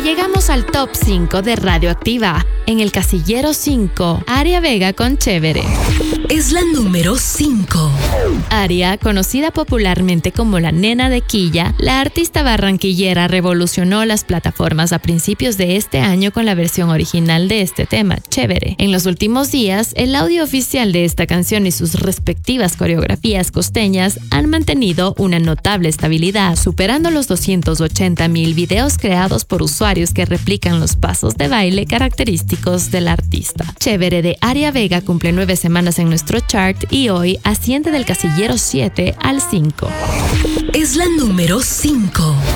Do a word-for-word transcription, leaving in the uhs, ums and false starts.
llegamos al top cinco de Radioactiva. En el casillero cinco, Aria Vega con Chévere. Es la número cinco. Aria, conocida popularmente como la Nena de Quilla, la artista barranquillera revolucionó las plataformas a principios de este año con la versión original de este tema, Chévere. En los últimos días, el audio oficial de esta canción y sus respectivas coreografías costeñas han mantenido una notable estabilidad, superando los doscientos ochenta mil videos creados por usuarios que replican los pasos de baile característicos del artista. Chévere de Aria Vega cumple nueve semanas en nuestro chart y hoy asciende del casillero siete al cinco. Es la número cinco.